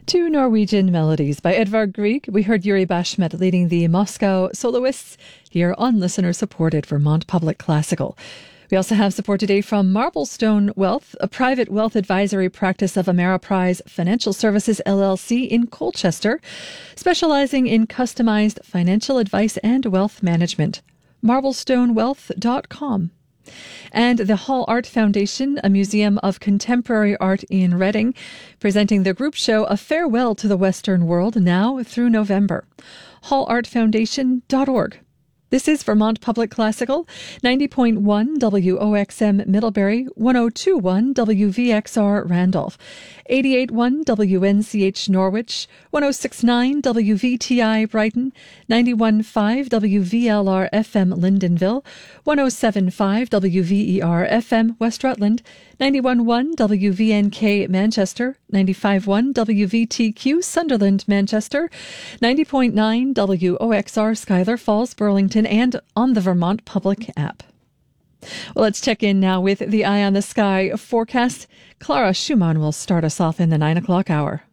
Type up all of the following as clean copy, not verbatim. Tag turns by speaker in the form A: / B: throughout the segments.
A: Two Norwegian melodies by Edvard Grieg. We heard Yuri Bashmet leading the Moscow Soloists here on listener-supported Vermont Public Classical. We also have support today from Marblestone Wealth, a private wealth advisory practice of Ameriprise Financial Services LLC in Colchester, specializing in customized financial advice and wealth management. Marblestonewealth.com. And the Hall Art Foundation, a museum of contemporary art in Reading, presenting the group show A Farewell to the Western World now through November. hallartfoundation.org. This is Vermont Public Classical, 90.1 WOXM Middlebury, 102.1 WVXR Randolph, 88.1 WNCH Norwich, 106.9 WVTI Brighton, 91.5 WVLR FM Lyndonville, 107.5 WVER FM West Rutland, 91.1 WVNK Manchester, 95.1 WVTQ Sunderland Manchester, 90.9 WOXR Schuyler Falls Burlington, and on the Vermont Public app. Well, let's check in now with the Eye on the Sky forecast. Clara Schumann will start us off in the 9 o'clock hour.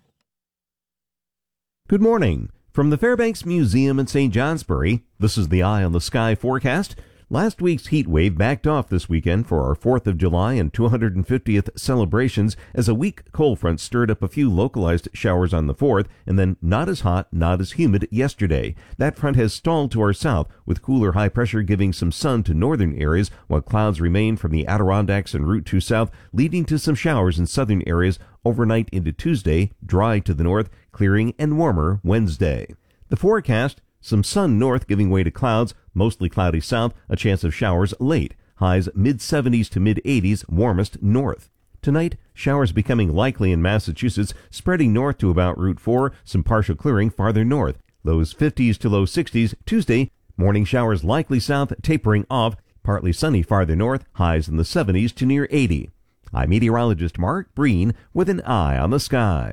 B: Good morning. From the Fairbanks Museum in St. Johnsbury, this is the Eye on the Sky forecast. Last week's heat wave backed off this weekend for our 4th of July and 250th celebrations as a weak cold front stirred up a few localized showers on the 4th, and then not as hot, not as humid yesterday. That front has stalled to our south, with cooler high pressure giving some sun to northern areas, while clouds remain from the Adirondacks and Route 2 south, leading to some showers in southern areas overnight into Tuesday, dry to the north, clearing and warmer Wednesday. The forecast: some sun north giving way to clouds, mostly cloudy south, a chance of showers late. Highs mid-70s to mid-80s, warmest north. Tonight, showers becoming likely in Massachusetts, spreading north to about Route 4, some partial clearing farther north. Lows 50s to low 60s. Tuesday, morning showers likely south, tapering off, partly sunny farther north, highs in the 70s to near 80. I'm meteorologist Mark Breen with an Eye on the Sky.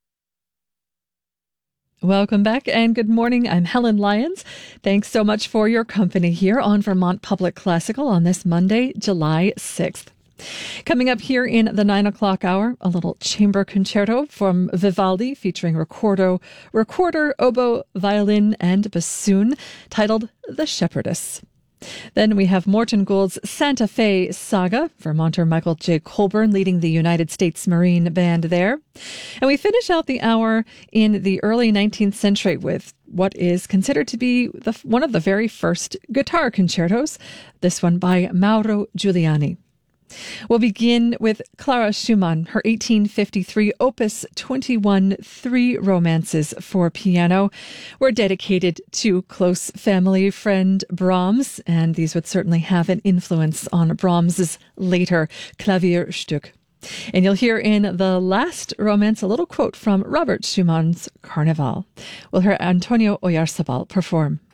A: Welcome back and good morning. I'm Helen Lyons. Thanks so much for your company here on Vermont Public Classical on this Monday, July 6th. Coming up here in the 9 o'clock hour, a little chamber concerto from Vivaldi featuring recorder, oboe, violin, and bassoon, titled The Shepherdess. Then we have Morton Gould's Santa Fe Saga, Vermonter Michael J. Colburn leading the United States Marine Band there. And we finish out the hour in the early 19th century with what is considered to be one of the very first guitar concertos, this one by Mauro Giuliani. We'll begin with Clara Schumann, her 1853 Opus 21 3 romances for piano were dedicated to close family friend Brahms, and these would certainly have an influence on Brahms's later Klavierstück. And you'll hear in the last romance a little quote from Robert Schumann's Carnival. We'll hear Antonio Oyarzabal perform.